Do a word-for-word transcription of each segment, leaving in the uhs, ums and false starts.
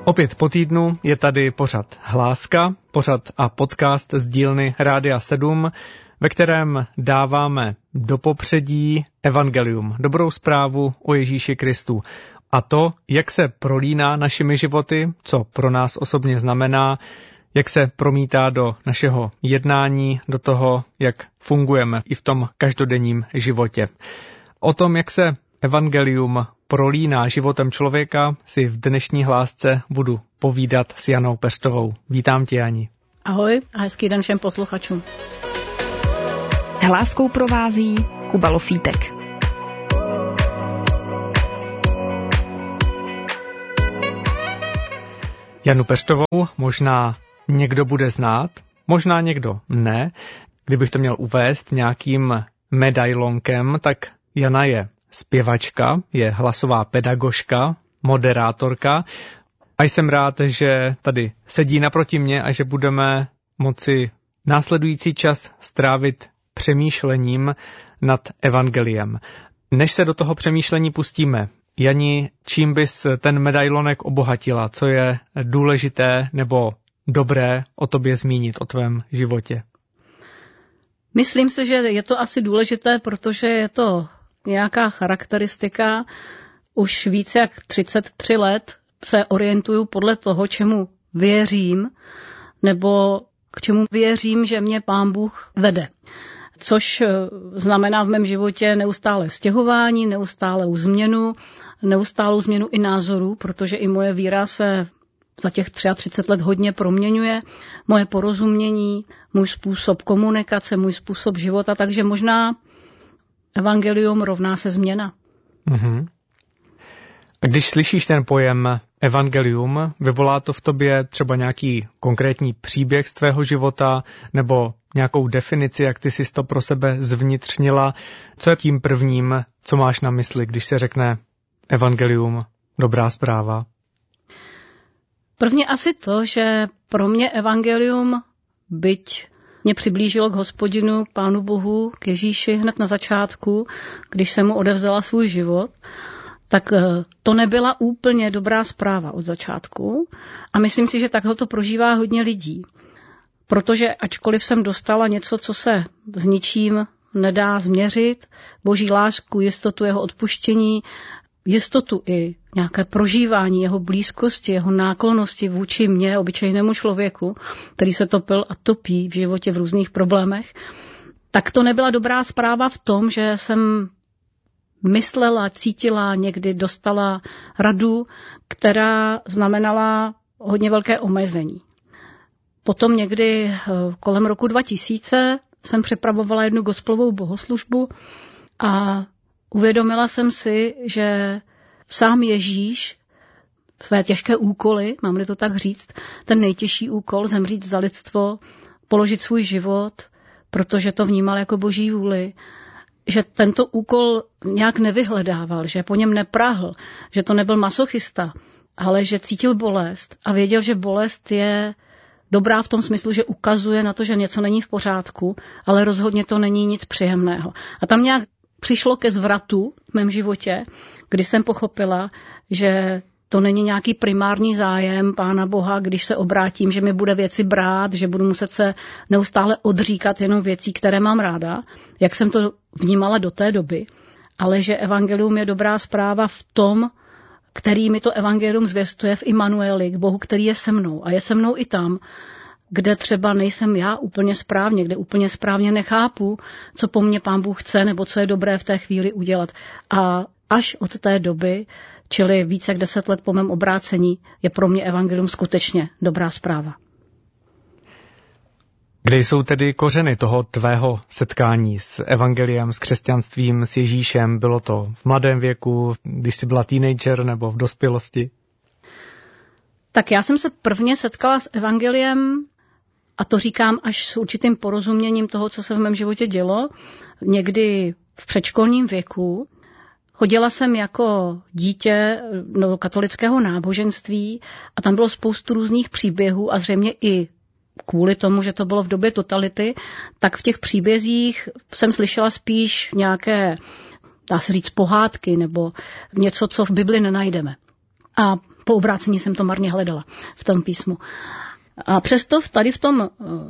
Opět po týdnu je tady pořad Hláska, pořad a podcast z dílny Rádia sedm, ve kterém dáváme do popředí evangelium, dobrou zprávu o Ježíši Kristu. A to, jak se prolíná našimi životy, co pro nás osobně znamená, jak se promítá do našeho jednání, do toho, jak fungujeme i v tom každodenním životě. O tom, jak se evangelium prolíná životem člověka, si v dnešní hlásce budu povídat s Janou Peštovou. Vítám tě, Jani. Ahoj a hezký den všem posluchačům. Hláskou provází Kuba Lofítek. Janu Peštovou možná někdo bude znát, možná někdo ne. Kdybych to měl uvést nějakým medailonkem, tak Jana je zpěvačka, je hlasová pedagožka, moderátorka a jsem rád, že tady sedí naproti mě a že budeme moci následující čas strávit přemýšlením nad evangeliem. Než se do toho přemýšlení pustíme, Jani, čím bys ten medailonek obohatila? Co je důležité nebo dobré o tobě zmínit, o tvém životě? Myslím si, že je to asi důležité, protože je to nějaká charakteristika. Už více jak třicet tři let se orientuju podle toho, čemu věřím, nebo k čemu věřím, že mě Pán Bůh vede. Což znamená v mém životě neustále stěhování, neustálou změnu, neustálou změnu i názorů, protože i moje víra se za těch třicet tři let hodně proměňuje, moje porozumění, můj způsob komunikace, můj způsob života, takže možná evangelium rovná se změna. Mm-hmm. A když slyšíš ten pojem evangelium, vyvolá to v tobě třeba nějaký konkrétní příběh z tvého života nebo nějakou definici, jak ty jsi to pro sebe zvnitřnila? Co je tím prvním, co máš na mysli, když se řekne evangelium, dobrá zpráva? Prvně asi to, že pro mě evangelium, byť mě přiblížilo k Hospodinu, k Pánu Bohu, k Ježíši hned na začátku, když jsem mu odevzdala svůj život, tak to nebyla úplně dobrá zpráva od začátku. A myslím si, že takhle to prožívá hodně lidí. Protože ačkoliv jsem dostala něco, co se s ničím nedá změřit, Boží lásku, jistotu jeho odpuštění, jistotu i nějaké prožívání jeho blízkosti, jeho náklonnosti vůči mně, obyčejnému člověku, který se topil a topí v životě v různých problémech, tak to nebyla dobrá zpráva v tom, že jsem myslela, cítila, někdy dostala radu, která znamenala hodně velké omezení. Potom někdy kolem roku dva tisíce jsem připravovala jednu gospelovou bohoslužbu a uvědomila jsem si, že sám Ježíš své těžké úkoly, mám-li to tak říct, ten nejtěžší úkol, zemřít za lidstvo, položit svůj život, protože to vnímal jako Boží vůli, že tento úkol nějak nevyhledával, že po něm neprahl, že to nebyl masochista, ale že cítil bolest a věděl, že bolest je dobrá v tom smyslu, že ukazuje na to, že něco není v pořádku, ale rozhodně to není nic příjemného. A tam nějak přišlo ke zvratu v mém životě, kdy jsem pochopila, že to není nějaký primární zájem Pána Boha, když se obrátím, že mi bude věci brát, že budu muset se neustále odříkat jenom věcí, které mám ráda, jak jsem to vnímala do té doby, ale že evangelium je dobrá zpráva v tom, který mi to evangelium zvěstuje v Immanueli, k Bohu, který je se mnou. A je se mnou i tam, kde třeba nejsem já úplně správně, kde úplně správně nechápu, co po mně Pán Bůh chce, nebo co je dobré v té chvíli udělat. A až od té doby, čili více jak deset let po mém obrácení, je pro mě evangelium skutečně dobrá zpráva. Kde jsou tedy kořeny toho tvého setkání s evangeliem, s křesťanstvím, s Ježíšem? Bylo to v mladém věku, když jsi byla teenager, nebo v dospělosti? Tak já jsem se prvně setkala s evangeliem, a to říkám až s určitým porozuměním toho, co se v mém životě dělo, někdy v předškolním věku. Chodila jsem jako dítě do katolického náboženství a tam bylo spoustu různých příběhů a zřejmě i kvůli tomu, že to bylo v době totality, tak v těch příbězích jsem slyšela spíš nějaké, dá se říct, pohádky nebo něco, co v Bibli nenajdeme. A Po obrácení jsem to marně hledala v tom písmu. A přesto tady v tom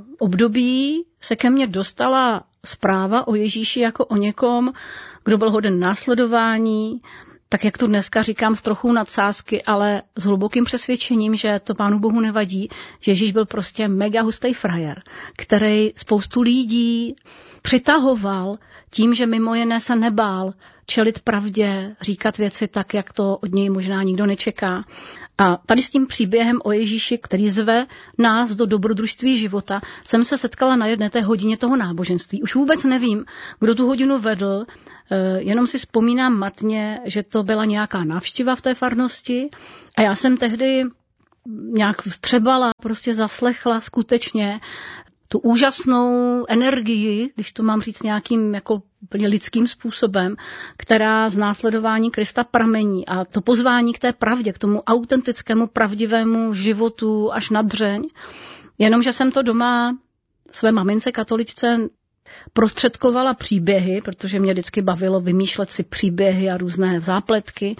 období se ke mně dostala zpráva o Ježíši jako o někom, kdo byl hoden následování, tak jak tu dneska říkám s trochou nadsázky, ale s hlubokým přesvědčením, že to Pánu Bohu nevadí, že Ježíš byl prostě mega hustý frajer, který spoustu lidí přitahoval tím, že mimo jiné se nebál čelit pravdě, říkat věci tak, jak to od něj možná nikdo nečeká. A tady s tím příběhem o Ježíši, který zve nás do dobrodružství života, jsem se setkala na jedné té hodině toho náboženství. Už vůbec nevím, kdo tu hodinu vedl, jenom si vzpomínám matně, že to byla nějaká návštěva v té farnosti a já jsem tehdy nějak vstřebala, prostě zaslechla skutečně tu úžasnou energii, když to mám říct nějakým jako úplně lidským způsobem, která z následování Krista pramení a to pozvání k té pravdě, k tomu autentickému, pravdivému životu až na dřeň. Jenomže jsem to doma své mamince katoličce prostředkovala příběhy, protože mě vždycky bavilo vymýšlet si příběhy a různé zápletky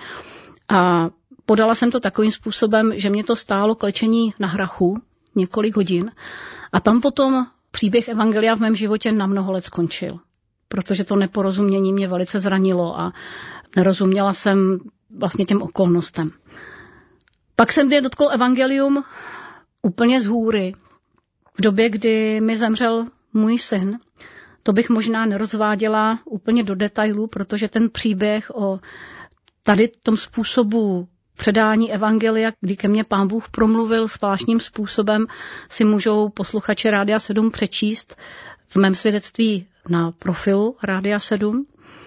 a podala jsem to takovým způsobem, že mě to stálo klečení na hrachu několik hodin a tam potom příběh evangelia v mém životě na mnoho let skončil, protože to neporozumění mě velice zranilo a nerozuměla jsem vlastně těm okolnostem. Pak jsem mě dotkl evangelium úplně z hůry. V době, kdy mi zemřel můj syn, to bych možná nerozváděla úplně do detailů, protože ten příběh o tady tom způsobu předání evangelia, kdy ke mně Pán Bůh promluvil zvláštním způsobem, si můžou posluchači Rádia sedm přečíst v mém svědectví na profilu Rádia sedm.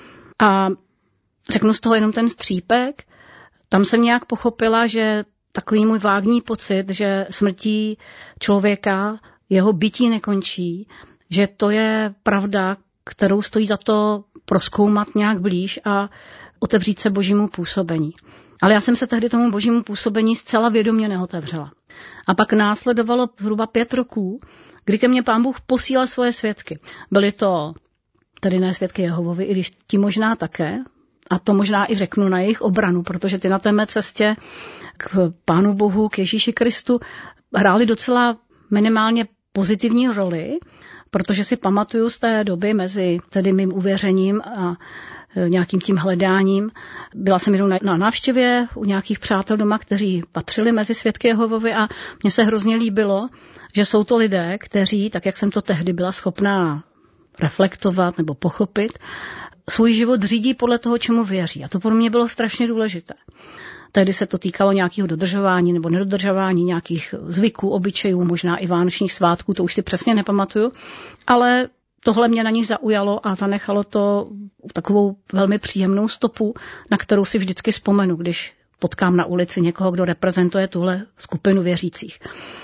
A řeknu z toho jenom ten střípek. Tam jsem nějak pochopila, že takový můj vágní pocit, že smrtí člověka jeho bytí nekončí, že to je pravda, kterou stojí za to prozkoumat nějak blíž a otevřít se božímu působení. Ale já jsem se tehdy tomu božímu působení zcela vědomě neotevřela. A pak následovalo zhruba pět roků, kdy ke mně Pán Bůh posílal svoje svědky. Byly to tedy ne svědky Jehovovi, i když ti možná také, a to možná i řeknu na jejich obranu, protože ty na té mé cestě k Pánu Bohu, k Ježíši Kristu hráli docela minimálně pozitivní roli, protože si pamatuju z té doby mezi tedy mým uvěřením a nějakým tím hledáním. Byla jsem jednou na návštěvě u nějakých přátel doma, kteří patřili mezi svědky Jehovovi a mně se hrozně líbilo, že jsou to lidé, kteří, tak jak jsem to tehdy byla schopná reflektovat nebo pochopit, svůj život řídí podle toho, čemu věří. A to pro mě bylo strašně důležité. Tehdy se to týkalo nějakého dodržování nebo nedodržování nějakých zvyků, obyčejů, možná i vánočních svátků, to už si přesně nepamatuju, ale tohle mě na nich zaujalo a zanechalo to takovou velmi příjemnou stopu, na kterou si vždycky vzpomenu, když potkám na ulici někoho, kdo reprezentuje tuhle skupinu věřících.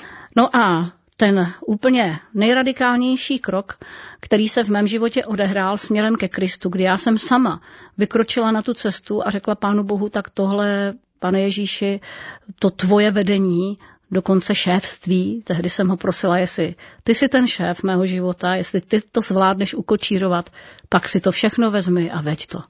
No a ten úplně nejradikálnější krok, který se v mém životě odehrál směrem ke Kristu, kdy já jsem sama vykročila na tu cestu a řekla Pánu Bohu, tak tohle, Pane Ježíši, to tvoje vedení, dokonce šéfství, tehdy jsem ho prosila, jestli ty jsi ten šéf mého života, jestli ty to zvládneš ukočírovat, pak si to všechno vezmi a veď to.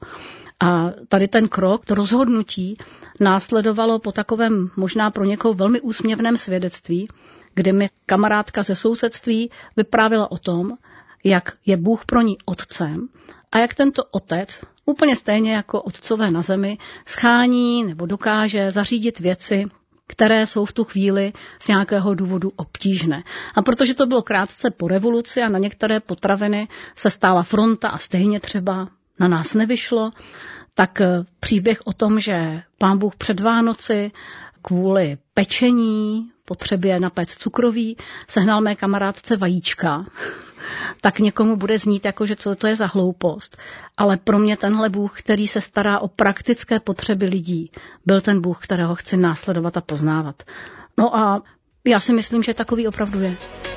A tady ten krok, to rozhodnutí následovalo po takovém možná pro někoho velmi úsměvném svědectví, kde mi kamarádka ze sousedství vyprávěla o tom, jak je Bůh pro ní otcem a jak tento otec, úplně stejně jako otcové na zemi, schání nebo dokáže zařídit věci, které jsou v tu chvíli z nějakého důvodu obtížné. A protože to bylo krátce po revoluci a na některé potraviny se stála fronta a stejně třeba na nás nevyšlo, tak příběh o tom, že Pán Bůh před Vánoci kvůli pečení, potřebě napéct cukroví, sehnal mé kamarádce vajíčka, tak někomu bude znít, jako, že co to je za hloupost. Ale pro mě tenhle Bůh, který se stará o praktické potřeby lidí, byl ten Bůh, kterého chci následovat a poznávat. No a já si myslím, že takový opravdu je.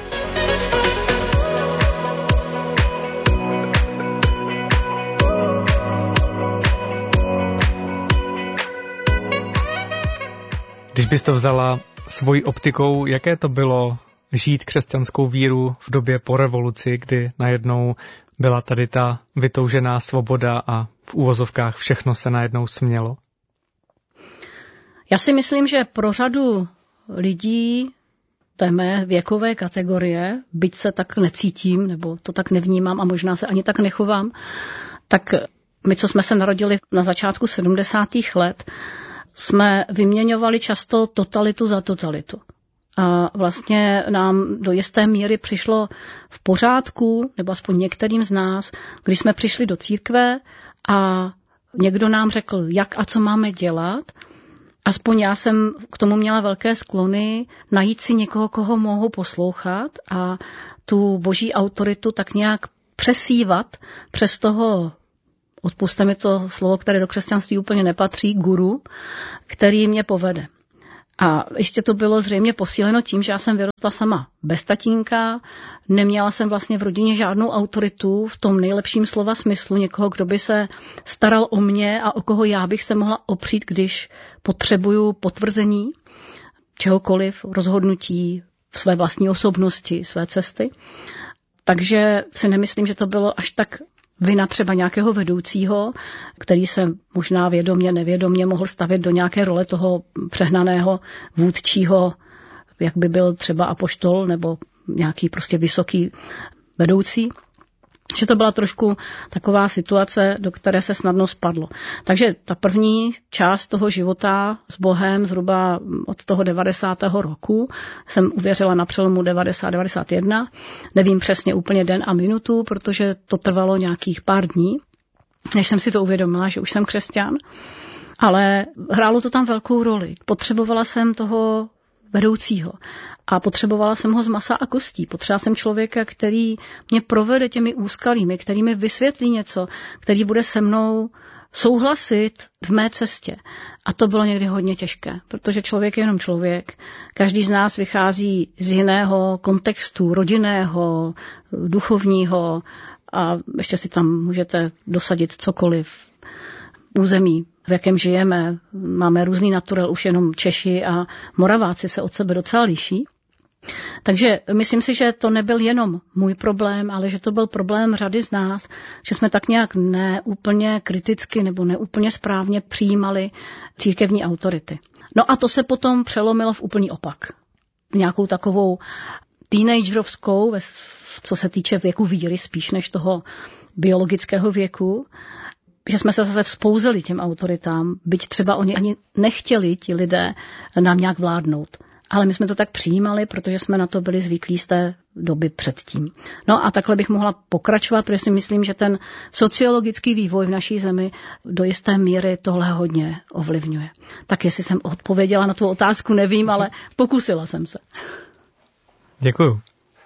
Když bys to vzala svojí optikou, jaké to bylo žít křesťanskou víru v době po revoluci, kdy najednou byla tady ta vytoužená svoboda a v úvozovkách všechno se najednou smělo? Já si myslím, že pro řadu lidí té mé věkové kategorie, byť se tak necítím, nebo to tak nevnímám a možná se ani tak nechovám, tak my, co jsme se narodili na začátku sedmdesátých let, jsme vyměňovali často totalitu za totalitu. A vlastně nám do jisté míry přišlo v pořádku, nebo aspoň některým z nás, když jsme přišli do církve a někdo nám řekl, jak a co máme dělat. Aspoň já jsem k tomu měla velké sklony najít si někoho, koho mohu poslouchat a tu boží autoritu tak nějak přesívat přes toho, odpusťte mi to slovo, které do křesťanství úplně nepatří, guru, který mě povede. A ještě to bylo zřejmě posíleno tím, že já jsem vyrostla sama bez tatínka, neměla jsem vlastně v rodině žádnou autoritu v tom nejlepším slova smyslu, někoho, kdo by se staral o mě a o koho já bych se mohla opřít, když potřebuju potvrzení čehokoliv, rozhodnutí v své vlastní osobnosti, své cesty. Takže si nemyslím, že to bylo až tak vina třeba nějakého vedoucího, který se možná vědomě, nevědomě mohl stavět do nějaké role toho přehnaného vůdčího, jak by byl třeba apoštol nebo nějaký prostě vysoký vedoucí. Že to byla trošku taková situace, do které se snadno spadlo. Takže ta první část toho života s Bohem zhruba od toho devadesátého roku jsem uvěřila na přelomu devadesát devadesát jedna. Nevím přesně úplně den a minutu, protože to trvalo nějakých pár dní, než jsem si to uvědomila, že už jsem křesťan. Ale hrálo to tam velkou roli. Potřebovala jsem toho vedoucího. A potřebovala jsem ho z masa a kostí. Potřebovala jsem člověka, který mě provede těmi úskalími, který mi vysvětlí něco, který bude se mnou souhlasit v mé cestě. A to bylo někdy hodně těžké, protože člověk je jenom člověk. Každý z nás vychází z jiného kontextu, rodinného, duchovního a ještě si tam můžete dosadit cokoliv. Území, v jakém žijeme, máme různý naturel, už jenom Češi a Moraváci se od sebe docela liší. Takže myslím si, že to nebyl jenom můj problém, ale že to byl problém řady z nás, že jsme tak nějak neúplně kriticky nebo neúplně správně přijímali církevní autority. No a to se potom přelomilo v úplný opak. Nějakou takovou teenagerovskou, co se týče věku víry, spíš než toho biologického věku, že jsme se zase vzpouzeli těm autoritám, byť třeba oni ani nechtěli ti lidé nám nějak vládnout. Ale my jsme to tak přijímali, protože jsme na to byli zvyklí z té doby předtím. No a takhle bych mohla pokračovat, protože si myslím, že ten sociologický vývoj v naší zemi do jisté míry tohle hodně ovlivňuje. Tak jestli jsem odpověděla na tu otázku, nevím, ale pokusila jsem se. Děkuju.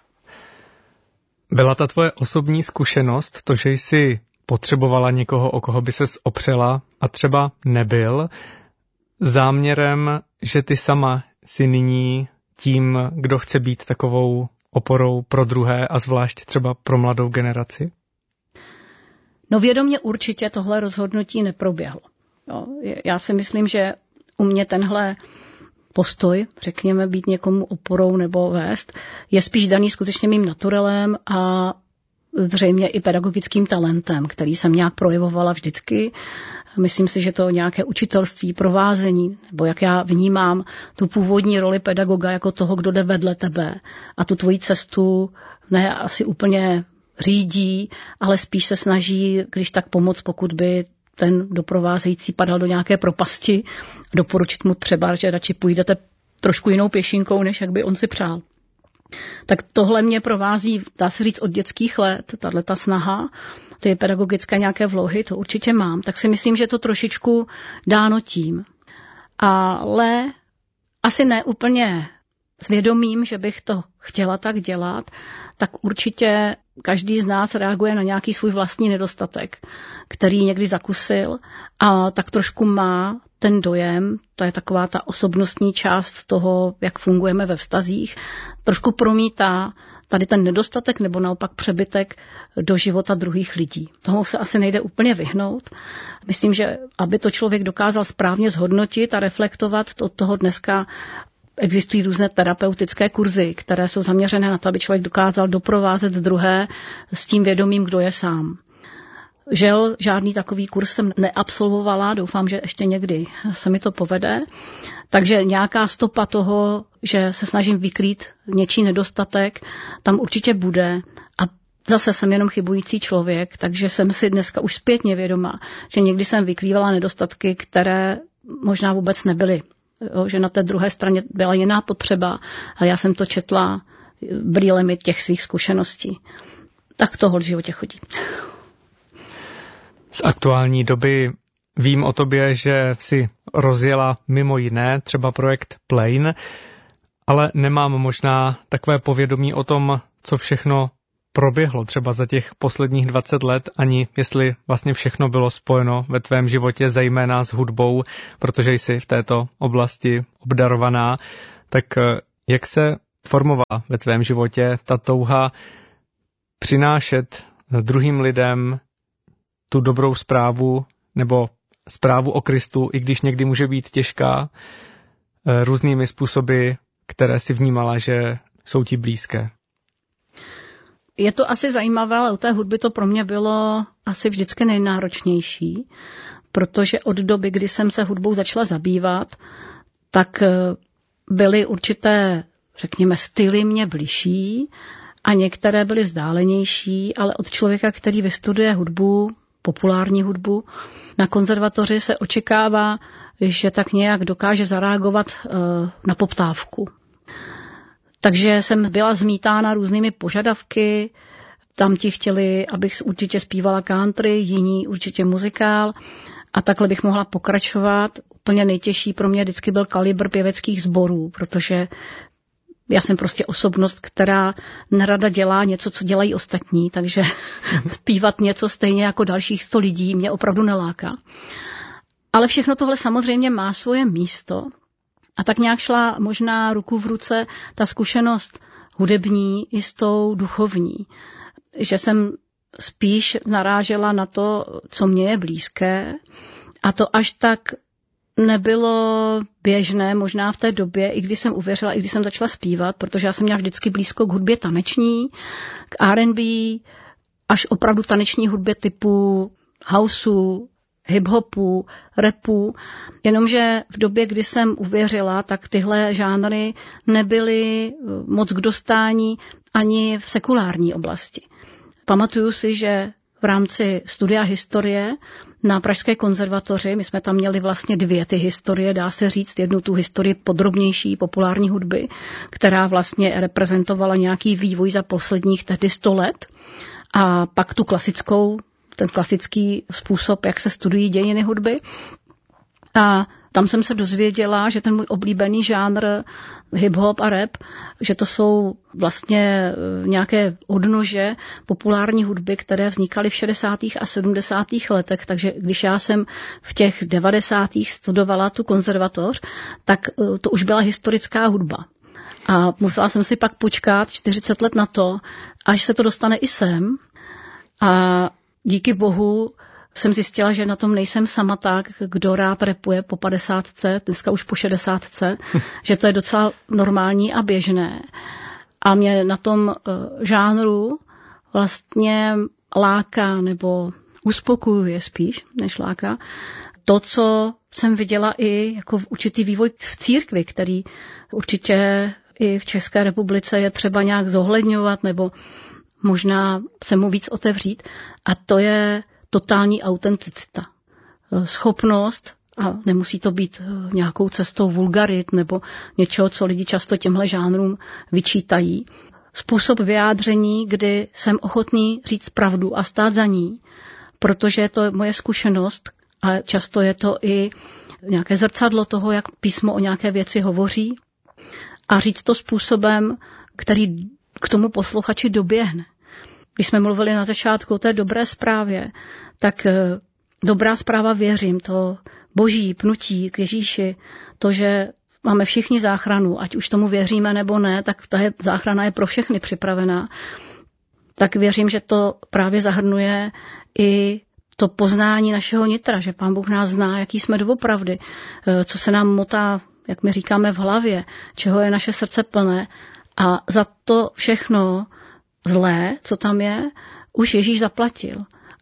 Byla ta tvoje osobní zkušenost, to, že jsi potřebovala někoho, o koho by ses opřela a třeba nebyl, záměrem, že ty sama si nyní tím, kdo chce být takovou oporou pro druhé a zvlášť třeba pro mladou generaci? No vědomě určitě tohle rozhodnutí neproběhlo. Jo, já si myslím, že u mě tenhle postoj, řekněme, být někomu oporou nebo vést, je spíš daný skutečně mým naturelem a zřejmě i pedagogickým talentem, který jsem nějak projevovala vždycky. Myslím si, že to nějaké učitelství, provázení, nebo jak já vnímám tu původní roli pedagoga jako toho, kdo jde vedle tebe a tu tvoji cestu ne asi úplně řídí, ale spíš se snaží, když tak pomoct, pokud by ten doprovázející padal do nějaké propasti, doporučit mu třeba, že radši půjdete trošku jinou pěšinkou, než jak by on si přál. Tak tohle mě provází, dá se říct, od dětských let, tato snaha, ty pedagogické nějaké vlohy, to určitě mám, tak si myslím, že to trošičku dáno tím. Ale asi ne úplně svědomím, že bych to chtěla tak dělat, tak určitě každý z nás reaguje na nějaký svůj vlastní nedostatek, který někdy zakusil a tak trošku má ten dojem, to je taková ta osobnostní část toho, jak fungujeme ve vztazích, trošku promítá tady ten nedostatek nebo naopak přebytek do života druhých lidí. Toho se asi nejde úplně vyhnout. Myslím, že aby to člověk dokázal správně zhodnotit a reflektovat, to toho dneska existují různé terapeutické kurzy, které jsou zaměřené na to, aby člověk dokázal doprovázet druhé s tím vědomím, kdo je sám. Žel, žádný takový kurz jsem neabsolvovala, doufám, že ještě někdy se mi to povede. Takže nějaká stopa toho, že se snažím vykrýt něčí nedostatek, tam určitě bude. A zase jsem jenom chybující člověk, takže jsem si dneska už zpětně vědomá, že někdy jsem vykrývala nedostatky, které možná vůbec nebyly. Jo, že na té druhé straně byla jiná potřeba, ale já jsem to četla brýlemi těch svých zkušeností. Tak toho v životě chodí. Z aktuální doby vím o tobě, že si rozjela mimo jiné třeba projekt Plane, ale nemám možná takové povědomí o tom, co všechno proběhlo třeba za těch posledních dvacet let, ani jestli vlastně všechno bylo spojeno ve tvém životě, zejména s hudbou, protože jsi v této oblasti obdarovaná. Tak jak se formovala ve tvém životě ta touha přinášet druhým lidem tu dobrou zprávu nebo zprávu o Kristu, i když někdy může být těžká, různými způsoby, které si vnímala, že jsou ti blízké? Je to asi zajímavé, ale u té hudby to pro mě bylo asi vždycky nejnáročnější, protože od doby, kdy jsem se hudbou začala zabývat, tak byly určité, řekněme, styly mě bližší a některé byly vzdálenější, ale od člověka, který vystuduje hudbu, populární hudbu, na konzervatoři se očekává, že tak nějak dokáže zareagovat na poptávku. Takže jsem byla zmítána různými požadavky, tam ti chtěli, abych určitě zpívala country, jiní určitě muzikál a takhle bych mohla pokračovat. Úplně nejtěžší pro mě vždycky byl kalibr pěveckých sborů, protože já jsem prostě osobnost, která nerada dělá něco, co dělají ostatní, takže zpívat něco stejně jako dalších sto lidí mě opravdu neláká. Ale všechno tohle samozřejmě má svoje místo. A tak nějak šla možná ruku v ruce ta zkušenost hudební i s tou duchovní. Že jsem spíš narážela na to, co mě je blízké. A to až tak nebylo běžné možná v té době, i když jsem uvěřila, i když jsem začala zpívat, protože já jsem měla vždycky blízko k hudbě taneční, k R and B, až opravdu taneční hudbě typu houseu, hip-hopu, rapu, jenomže v době, kdy jsem uvěřila, tak tyhle žánry nebyly moc k dostání ani v sekulární oblasti. Pamatuju si, že v rámci studia historie na Pražské konzervatoři, my jsme tam měli vlastně dvě ty historie, dá se říct, jednu tu historii podrobnější populární hudby, která vlastně reprezentovala nějaký vývoj za posledních tehdy sto let, a pak tu klasickou, ten klasický způsob, jak se studují dějiny hudby. A tam jsem se dozvěděla, že ten můj oblíbený žánr hip-hop a rap, že to jsou vlastně nějaké odnože populární hudby, které vznikaly v šedesátých a sedmdesátých letech. Takže když já jsem v těch devadesátých studovala tu konzervatoř, tak to už byla historická hudba. A musela jsem si pak počkat čtyřicet let na to, až se to dostane i sem. A díky bohu jsem zjistila, že na tom nejsem sama tak, kdo rád rapuje po padesátce, dneska už po šedesátce, že to je docela normální a běžné. A mě na tom žánru vlastně láká, nebo uspokojuje spíš, než láká, to, co jsem viděla i jako v určitý vývoj v církvi, který určitě i v České republice je třeba nějak zohledňovat, nebo možná se mu víc otevřít. A to je totální autenticita. Schopnost, a nemusí to být nějakou cestou vulgarit nebo něčeho, co lidi často těmhle žánrům vyčítají. Způsob vyjádření, kdy jsem ochotný říct pravdu a stát za ní, protože je to moje zkušenost a často je to i nějaké zrcadlo toho, jak písmo o nějaké věci hovoří, a říct to způsobem, který k tomu posluchači doběhne. Když jsme mluvili na začátku o té dobré zprávě, tak dobrá zpráva, věřím, to boží pnutí k Ježíši, to, že máme všichni záchranu, ať už tomu věříme nebo ne, tak ta je, záchrana je pro všechny připravená, tak věřím, že to právě zahrnuje i to poznání našeho nitra, že Pán Bůh nás zná, jaký jsme doopravdy, co se nám motá, jak my říkáme, v hlavě, čeho je naše srdce plné. A za to všechno zlé, co tam je, už Ježíš zaplatil.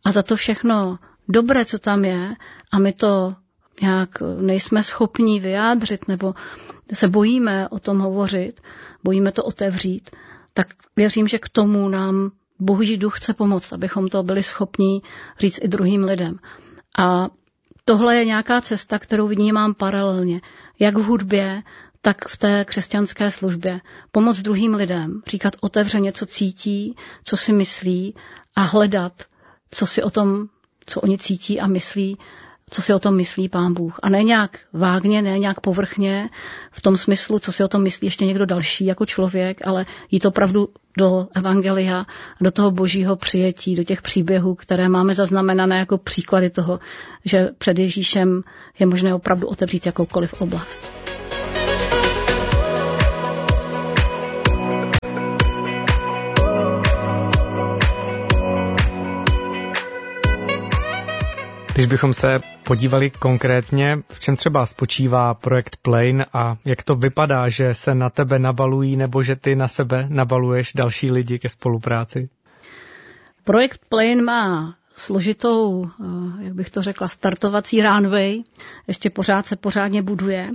a za to všechno dobré, co tam je, a my to nějak nejsme schopni vyjádřit nebo se bojíme o tom hovořit, bojíme to otevřít, tak věřím, že k tomu nám Boží duch chce pomoct, abychom to byli schopni říct i druhým lidem. A tohle je nějaká cesta, kterou vnímám paralelně, jak v hudbě, tak v té křesťanské službě. Pomoct druhým lidem, říkat otevřeně, co cítí, co si myslí a hledat, co si o tom, co oni cítí a myslí, co si o tom myslí Pán Bůh. A ne nějak vágně, ne nějak povrchně, v tom smyslu, co si o tom myslí ještě někdo další jako člověk, ale jít opravdu do evangelia, do toho Božího přijetí, do těch příběhů, které máme zaznamenané jako příklady toho, že před Ježíšem je možné opravdu otevřít jakoukoliv oblast. Když bychom se podívali konkrétně, v čem třeba spočívá projekt Plain a jak to vypadá, že se na tebe nabalují nebo že ty na sebe nabaluješ další lidi ke spolupráci? Projekt Plain má složitou, jak bych to řekla, startovací runway. Ještě pořád se pořádně buduje,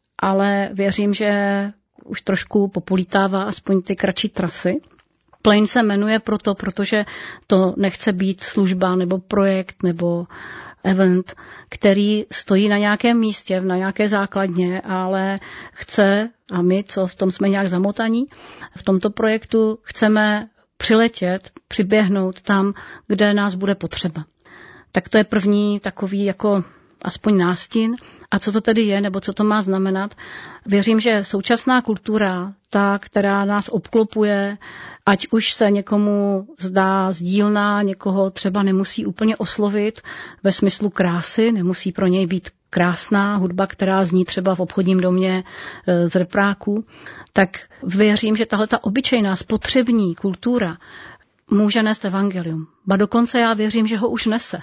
ale věřím, že už trošku populítává aspoň ty kratší trasy. Plain se jmenuje proto, protože to nechce být služba nebo projekt nebo event, který stojí na nějakém místě, na nějaké základně, ale chce, a my, co v tom jsme nějak zamotaní, v tomto projektu chceme přiletět, přiběhnout tam, kde nás bude potřeba. Tak to je první takový jako aspoň nástin. A co to tedy je, nebo co to má znamenat? Věřím, že současná kultura, ta, která nás obklopuje, ať už se někomu zdá sdílná, někoho třeba nemusí úplně oslovit ve smyslu krásy, nemusí pro něj být krásná hudba, která zní třeba v obchodním domě z repráků, tak věřím, že tahle ta obyčejná spotřební kultura může nést evangelium. Ba dokonce já věřím, že ho už nese.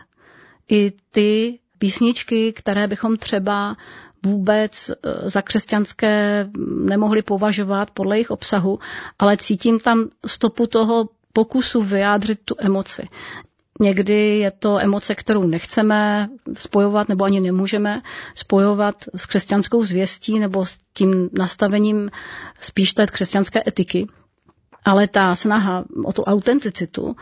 I ty písničky, které bychom třeba vůbec za křesťanské nemohli považovat podle jejich obsahu, ale cítím tam stopu toho pokusu vyjádřit tu emoci. Někdy je to emoce, kterou nechceme spojovat nebo ani nemůžeme spojovat s křesťanskou zvěstí nebo s tím nastavením spíš té křesťanské etiky. Ale ta snaha o tu autenticitu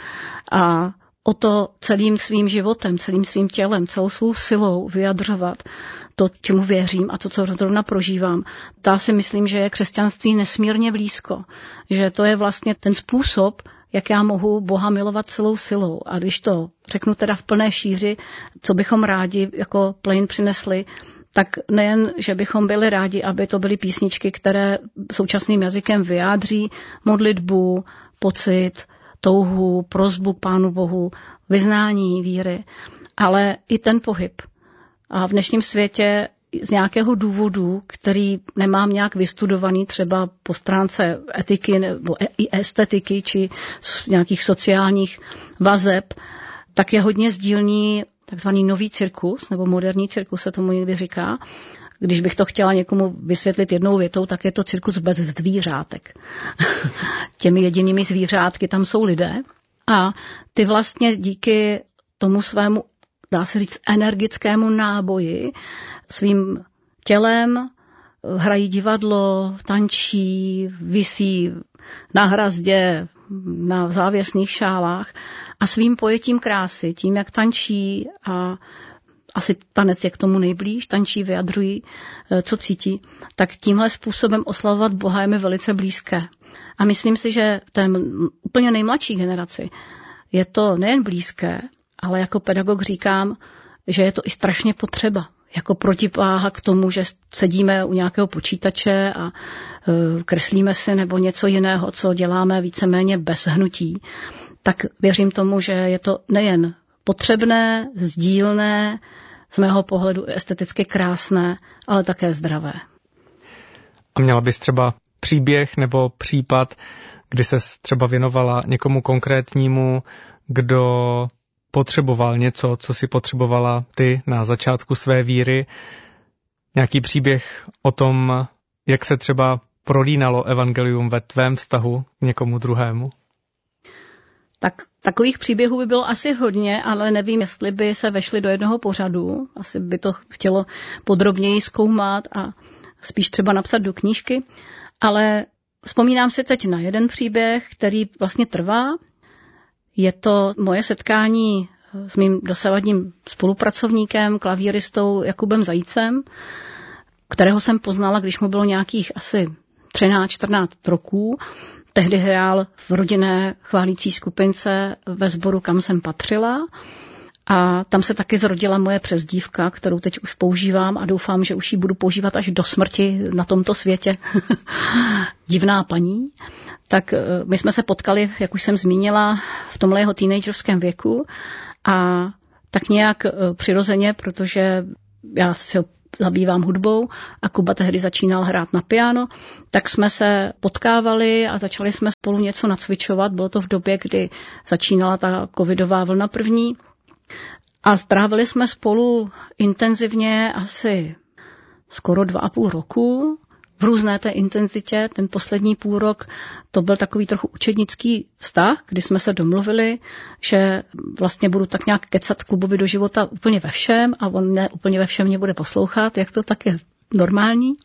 a o to celým svým životem, celým svým tělem, celou svou silou vyjadřovat to, čemu věřím a to, co zrovna prožívám. Ta si myslím, že je křesťanství nesmírně blízko. Že to je vlastně ten způsob, jak já mohu Boha milovat celou silou. A když to řeknu teda v plné šíři, co bychom rádi jako Plain přinesli, tak nejen, že bychom byli rádi, aby to byly písničky, které současným jazykem vyjádří modlitbu, pocit, touhu, prosbu k Pánu Bohu, vyznání víry, ale i ten pohyb. A v dnešním světě z nějakého důvodu, který nemám nějak vystudovaný třeba po stránce etiky nebo i estetiky či nějakých sociálních vazeb, tak je hodně sdílný takzvaný nový cirkus, nebo moderní cirkus se tomu někdy říká. Když bych to chtěla někomu vysvětlit jednou větou, tak je to cirkus bez zvířátek. Těmi jedinými zvířátky tam jsou lidé a ty vlastně díky tomu svému, dá se říct, energickému náboji svým tělem hrají divadlo, tančí, visí na hrazdě, na závěsných šálách a svým pojetím krásy, tím, jak tančí a asi tanec je k tomu nejblíž, tančí, vyjadřují, co cítí, tak tímhle způsobem oslavovat Boha je mi velice blízké. A myslím si, že té úplně nejmladší generaci je to nejen blízké, ale jako pedagog říkám, že je to i strašně potřeba. Jako protiváha k tomu, že sedíme u nějakého počítače a kreslíme si nebo něco jiného, co děláme víceméně bez hnutí, tak věřím tomu, že je to nejen potřebné, sdílné, z mého pohledu esteticky krásné, ale také zdravé. A měla bys třeba příběh nebo případ, kdy ses třeba věnovala někomu konkrétnímu, kdo potřeboval něco, co si potřebovala ty na začátku své víry? Nějaký příběh o tom, jak se třeba prolínalo evangelium ve tvém vztahu k někomu druhému? Tak takových příběhů by bylo asi hodně, ale nevím, jestli by se vešly do jednoho pořadu. Asi by to chtělo podrobněji zkoumat a spíš třeba napsat do knížky. Ale vzpomínám si teď na jeden příběh, který vlastně trvá. Je to moje setkání s mým dosavadním spolupracovníkem, klavíristou Jakubem Zajícem, kterého jsem poznala, když mu bylo nějakých asi třináct čtrnáct roků. Tehdy hrál v rodinné chválící skupince ve sboru, kam jsem patřila. A tam se taky zrodila moje přezdívka, kterou teď už používám a doufám, že už ji budu používat až do smrti na tomto světě. Divná paní. Tak my jsme se potkali, jak už jsem zmínila, v tomhle jeho teenagerském věku a tak nějak přirozeně, protože já se zabývám hudbou a Kuba tehdy začínal hrát na piano, tak jsme se potkávali a začali jsme spolu něco nacvičovat. Bylo to v době, kdy začínala ta covidová vlna první. A strávili jsme spolu intenzivně asi skoro dva a půl roku v různé té intenzitě. Ten poslední půl rok to byl takový trochu učednický vztah, kdy jsme se domluvili, že vlastně budu tak nějak kecat Kubovi do života úplně ve všem a on ne úplně ve všem mě bude poslouchat, jak to tak je normální.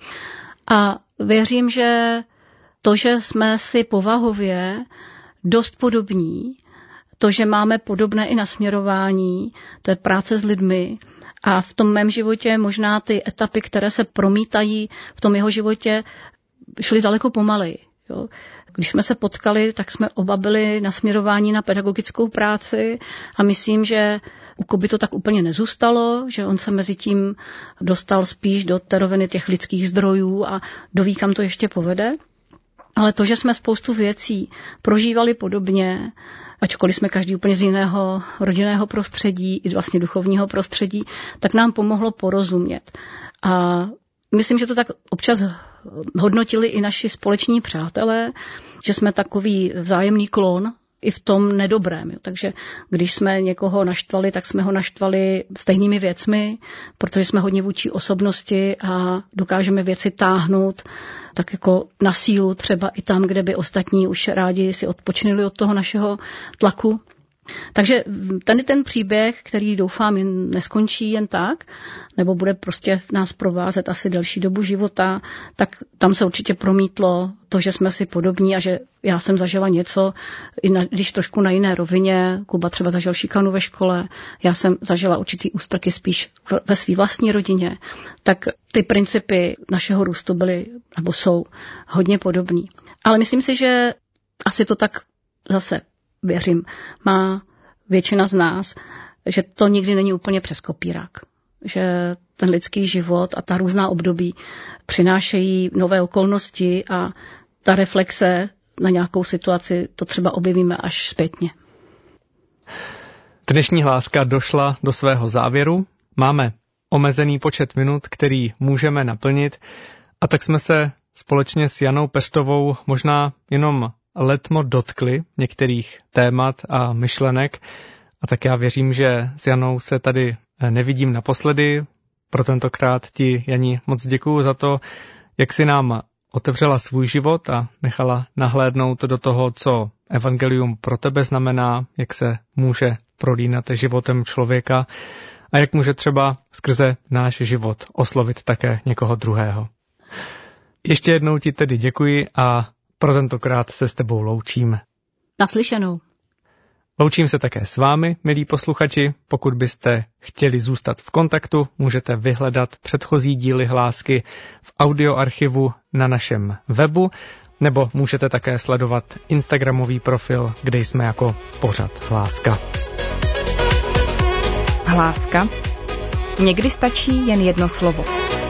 A věřím, že to, že jsme si povahově dost podobní, to, že máme podobné i nasměrování, to je práce s lidmi a v tom mém životě možná ty etapy, které se promítají v tom jeho životě, šly daleko pomaleji. Jo. Když jsme se potkali, tak jsme oba byli nasměrování na pedagogickou práci a myslím, že u Kuby to tak úplně nezůstalo, že on se mezi tím dostal spíš do teroviny těch lidských zdrojů a doví, kam to ještě povede. Ale to, že jsme spoustu věcí prožívali podobně, ačkoliv jsme každý úplně z jiného rodinného prostředí i vlastně duchovního prostředí, tak nám pomohlo porozumět. A myslím, že to tak občas hodnotili i naši společní přátelé, že jsme takový vzájemný klon i v tom nedobrém. Jo. Takže když jsme někoho naštvali, tak jsme ho naštvali stejnými věcmi, protože jsme hodně vůči osobnosti a dokážeme věci táhnout tak jako na sílu, třeba i tam, kde by ostatní už rádi si odpočinuli od toho našeho tlaku. Takže tady ten příběh, který doufám jen neskončí jen tak, nebo bude prostě nás provázet asi delší dobu života, tak tam se určitě promítlo to, že jsme si podobní a že já jsem zažila něco, i na, když trošku na jiné rovině, Kuba třeba zažil šikanu ve škole, já jsem zažila určitý ústrky spíš ve své vlastní rodině, tak ty principy našeho růstu byly, nebo jsou hodně podobný. Ale myslím si, že asi to tak zase věřím, má většina z nás, že to nikdy není úplně přes kopírák. Že ten lidský život a ta různá období přinášejí nové okolnosti a ta reflexe na nějakou situaci to třeba objevíme až zpětně. Dnešní hláska došla do svého závěru. Máme omezený počet minut, který můžeme naplnit, a tak jsme se společně s Janou Pestovou možná jenom letmo dotkli některých témat a myšlenek. A tak já věřím, že s Janou se tady nevidím naposledy. Pro tentokrát ti, Jani, moc děkuju za to, jak si nám otevřela svůj život a nechala nahlédnout do toho, co evangelium pro tebe znamená, jak se může prolínat životem člověka a jak může třeba skrze náš život oslovit také někoho druhého. Ještě jednou ti tedy děkuji a pro tentokrát se s tebou loučím. Naslyšenou. Loučím se také s vámi, milí posluchači. Pokud byste chtěli zůstat v kontaktu, můžete vyhledat předchozí díly hlásky v audioarchivu na našem webu, nebo můžete také sledovat instagramový profil, kde jsme jako pořad Hláska. Hláska. Někdy stačí jen jedno slovo.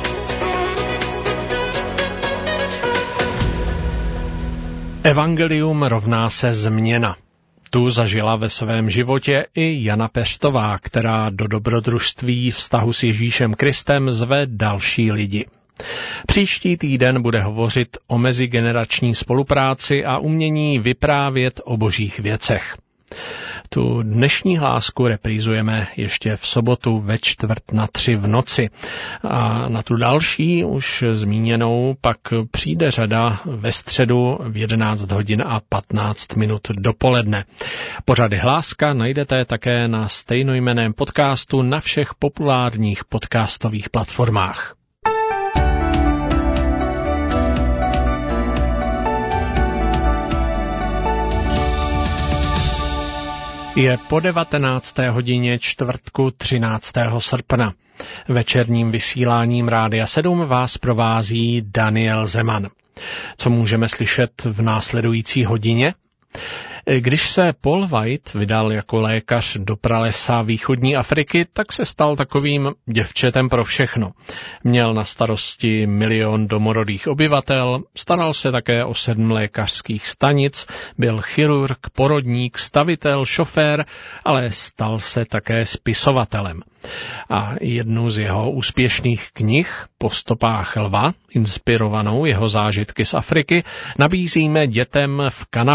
Evangelium rovná se změna. Tu zažila ve svém životě i Jana Pestová, která do dobrodružství vztahu s Ježíšem Kristem zve další lidi. Příští týden bude hovořit o mezigenerační spolupráci a umění vyprávět o božích věcech. Tu dnešní hlásku reprízujeme ještě v sobotu ve čtvrt na tři v noci. A na tu další, už zmíněnou, pak přijde řada ve středu v jedenáct hodin a patnáct minut dopoledne. Pořady Hláska najdete také na stejnojmenném podcastu na všech populárních podcastových platformách. Je po devatenácté hodině čtvrtku třináctého srpna. Večerním vysíláním Rádia sedm vás provází Daniel Zeman. Co můžeme slyšet v následující hodině? Když se Paul White vydal jako lékař do pralesa východní Afriky, tak se stal takovým děvčetem pro všechno. Měl na starosti milion domorodých obyvatel, staral se také o sedm lékařských stanic, byl chirurg, porodník, stavitel, šofér, ale stal se také spisovatelem. A jednu z jeho úspěšných knih Po stopách lva, inspirovanou jeho zážitky z Afriky, nabízíme dětem v Kanamě.